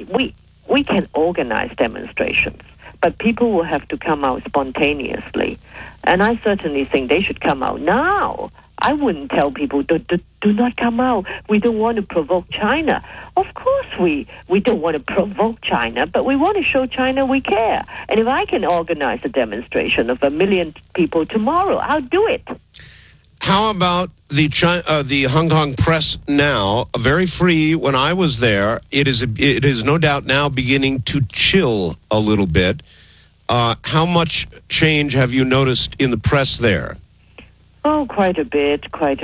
we can organize demonstrations, but people will have to come out spontaneously. And I certainly think they should come out now. I wouldn't tell people, do not come out. We don't want to provoke China. Of course we don't want to provoke China, but we want to show China we care. And if I can organize a demonstration of 1 million people tomorrow, I'll do it. How about the Hong Kong press now? Very free when I was there. It is no doubt now beginning to chill a little bit. How much change have you noticed in the press there? Oh, quite a bit.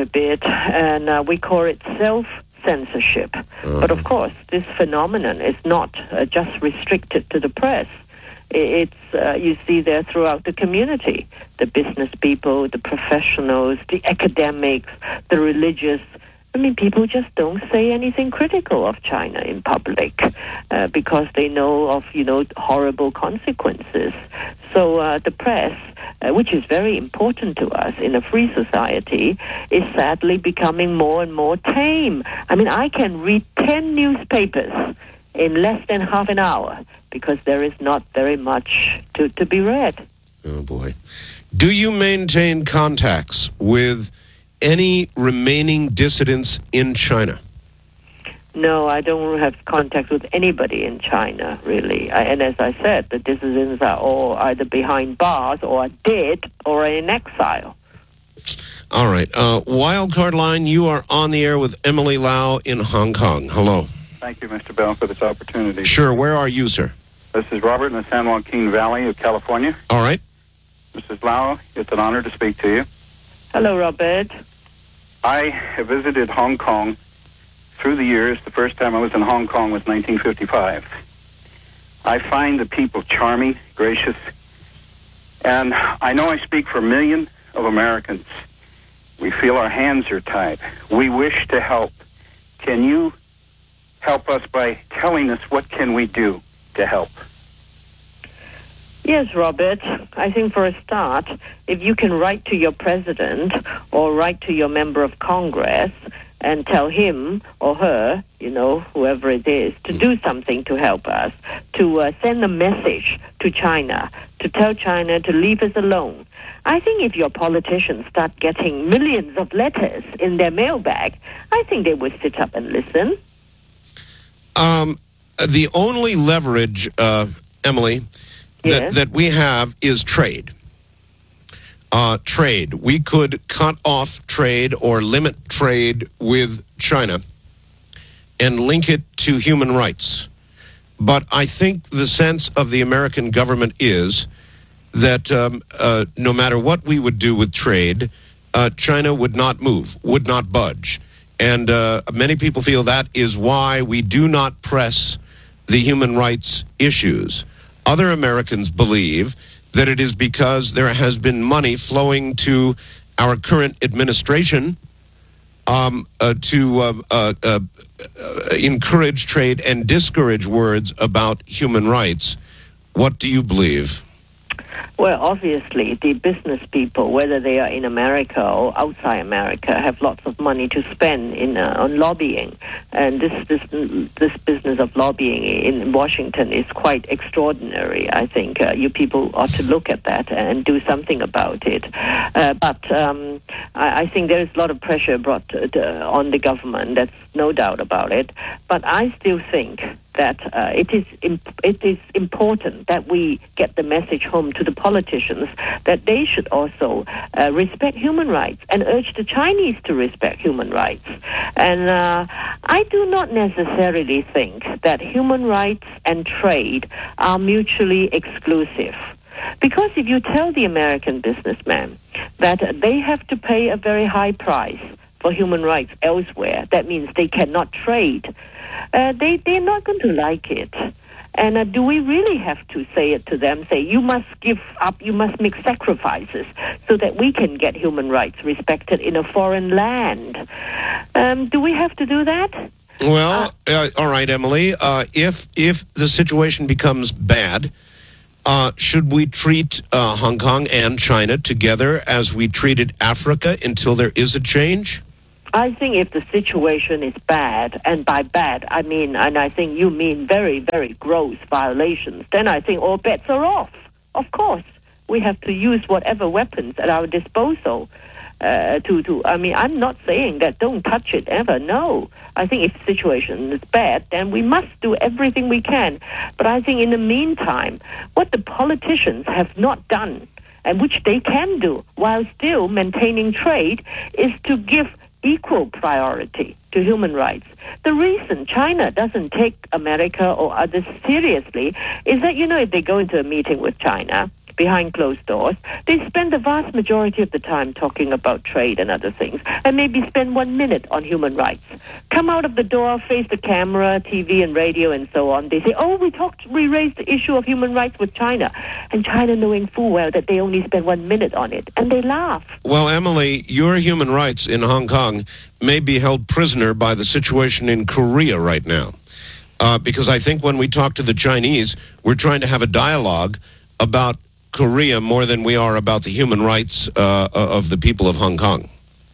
And we call it self-censorship. But of course, this phenomenon is not just restricted to the press. It's you see there throughout the community, the business people, the professionals, the academics, the religious. I mean, people just don't say anything critical of China in public because they know of, horrible consequences. So the press, which is very important to us in a free society, is sadly becoming more and more tame. I mean, I can read 10 newspapers in less than half an hour because there is not very much to be read. Oh, boy. Do you maintain contacts with any remaining dissidents in China? No, I don't have contact with anybody in China, really. And as I said, the dissidents are all either behind bars or are dead or are in exile. All right. Wildcard Line, you are on the air with Emily Lau in Hong Kong. Hello. Thank you, Mr. Bell, for this opportunity. Sure. Where are you, sir? This is Robert in the San Joaquin Valley of California. All right. Mrs. Lau, it's an honor to speak to you. Hello, Robert. I have visited Hong Kong through the years. The first time I was in Hong Kong was 1955. I find the people charming, gracious, and I know I speak for millions of Americans. We feel our hands are tied. We wish to help. Can you help us by telling us what can we do to help? Yes, Robert. I think for a start, if you can write to your president or write to your member of Congress and tell him or her, whoever it is, to do something to help us, to send a message to China, to tell China to leave us alone. I think if your politicians start getting millions of letters in their mailbag, I think they would sit up and listen. The only leverage, Emily, Yes. that we have is trade. Trade. We could cut off trade or limit trade with China and link it to human rights. But I think the sense of the American government is that no matter what we would do with trade, China would not move, would not budge. And many people feel that is why we do not press the human rights issues. Other Americans believe that it is because there has been money flowing to our current administration to encourage trade and discourage words about human rights. What do you believe? Well, obviously, the business people, whether they are in America or outside America, have lots of money to spend on lobbying. And this business of lobbying in Washington is quite extraordinary. I think you people ought to look at that and do something about it. But I think there is a lot of pressure brought on the government. That's no doubt about it. But I still think that it is important that we get the message home to the politicians that they should also respect human rights and urge the Chinese to respect human rights. And I do not necessarily think that human rights and trade are mutually exclusive. Because if you tell the American businessman that they have to pay a very high price for human rights elsewhere, that means they cannot trade. They're not going to like it. And do we really have to say it to them, say, you must give up, you must make sacrifices so that we can get human rights respected in a foreign land? Do we have to do that? Well, all right, Emily. If the situation becomes bad, should we treat Hong Kong and China together as we treated Africa until there is a change? I think if the situation is bad, and by bad I mean, and I think you mean very, very gross violations, then I think all bets are off. Of course, we have to use whatever weapons at our disposal. I mean, I'm not saying that don't touch it ever. No, I think if the situation is bad, then we must do everything we can. But I think in the meantime, what the politicians have not done, and which they can do while still maintaining trade, is to give equal priority to human rights. The reason China doesn't take America or others seriously is that, if they go into a meeting with China behind closed doors, they spend the vast majority of the time talking about trade and other things, and maybe spend 1 minute on human rights. Come out of the door, face the camera, TV and radio and so on. They say, we raised the issue of human rights with China. And China knowing full well that they only spend 1 minute on it. And they laugh. Well, Emily, your human rights in Hong Kong may be held prisoner by the situation in Korea right now. Because I think when we talk to the Chinese, we're trying to have a dialogue about Korea more than we are about the human rights of the people of Hong Kong.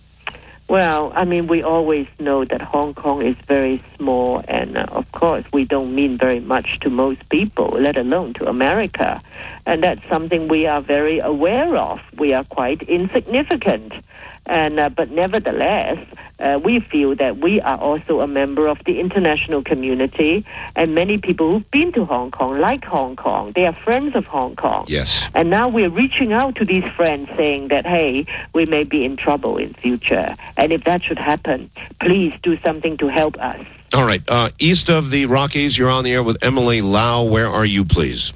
Well, I mean, we always know that Hong Kong is very small, and of course, we don't mean very much to most people, let alone to America. And that's something we are very aware of. We are quite insignificant. But nevertheless, we feel that we are also a member of the international community, and many people who've been to Hong Kong like Hong Kong. They are friends of Hong Kong. Yes. And now we're reaching out to these friends saying that, hey, we may be in trouble in future. And if that should happen, please do something to help us. All right. East of the Rockies, you're on the air with Emily Lau. Where are you, please?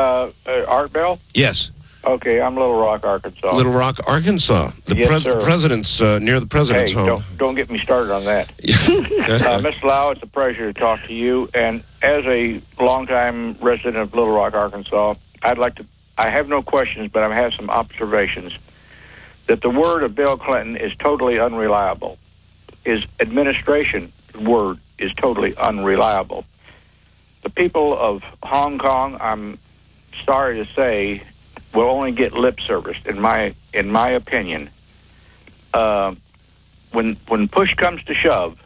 Art Bell? Yes. Okay, I'm Little Rock, Arkansas. Little Rock, Arkansas. Yes, sir. The president's near the president's home. Don't get me started on that. Mr. Lau, it's a pleasure to talk to you. And as a longtime resident of Little Rock, Arkansas, I have no questions, but I have some observations. That the word of Bill Clinton is totally unreliable. His administration word is totally unreliable. The people of Hong Kong, I'm sorry to say, will only get lip service, in my opinion. When push comes to shove,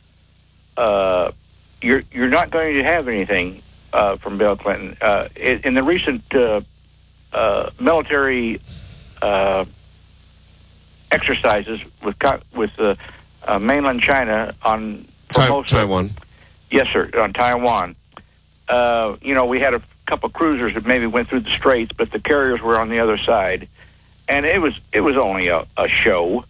you're not going to have anything from Bill Clinton. In the recent military exercises with mainland China on Formosa, Taiwan. Yes, sir, on Taiwan. We had a couple cruisers that maybe went through the straits, but the carriers were on the other side, and it was only a show,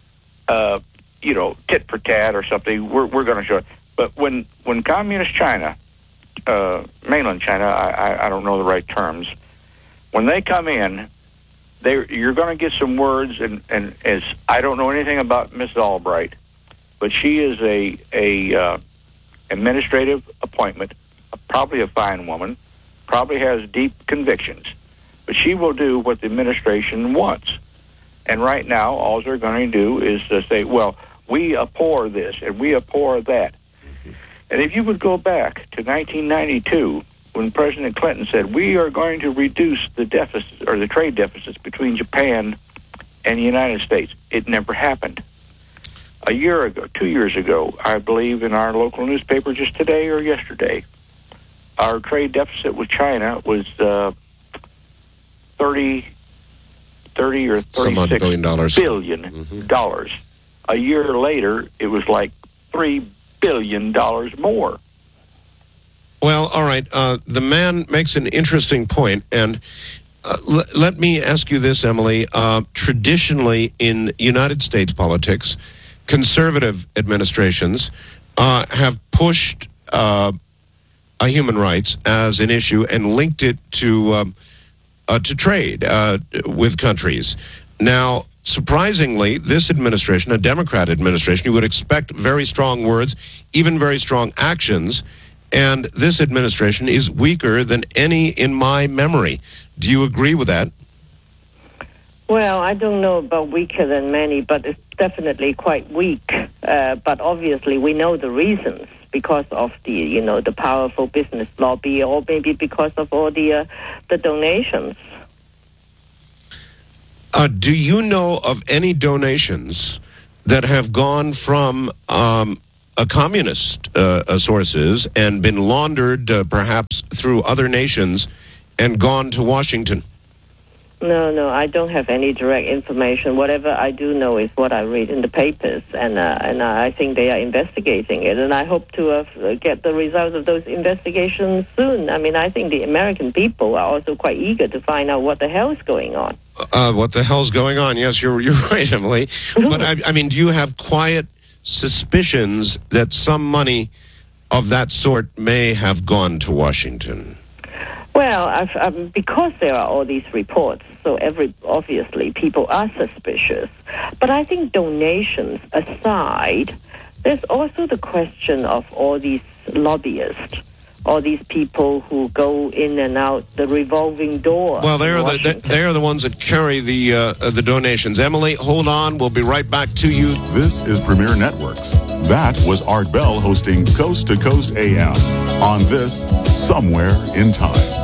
tit for tat or something. We're going to show it. But when communist China, mainland China, I don't know the right terms, when they come in, you're going to get some words, and as I don't know anything about Miss Albright, but she is a administrative appointment, probably a fine woman, probably has deep convictions, but she will do what the administration wants. And right now, all they're going to do is to say, well, we abhor this and we abhor that. And if you would go back to 1992, when President Clinton said, we are going to reduce the deficit or the trade deficits between Japan and the United States, it never happened. A year ago, 2 years ago, I believe in our local newspaper just today or yesterday, our trade deficit with China was 30 or $36 billion dollars. A year later, it was like $3 billion more. Well, all right. The man makes an interesting point, and let me ask you this, Emily. Traditionally, in United States politics, conservative administrations have pushed human rights as an issue and linked it to trade with countries. Now, surprisingly, this administration, a Democrat administration, you would expect very strong words, even very strong actions, and this administration is weaker than any in my memory. Do you agree with that? Well, I don't know about weaker than many, but it's definitely quite weak. But obviously, we know the reasons, because of the powerful business lobby, or maybe because of all the donations. Do you know of any donations that have gone from a communist sources and been laundered perhaps through other nations and gone to Washington? No, I don't have any direct information. Whatever I do know is what I read in the papers, and I think they are investigating it, and I hope to get the results of those investigations soon. I mean, I think the American people are also quite eager to find out what the hell is going on. What the hell's going on? Yes, you're right, Emily. But I mean, do you have quiet suspicions that some money of that sort may have gone to Washington? Well, because there are all these reports, so obviously people are suspicious. But I think donations aside, there's also the question of all these lobbyists, all these people who go in and out the revolving door. Well, they are the ones that carry the donations. Emily, hold on. We'll be right back to you. This is Premier Networks. That was Art Bell hosting Coast to Coast AM on this Somewhere in Time.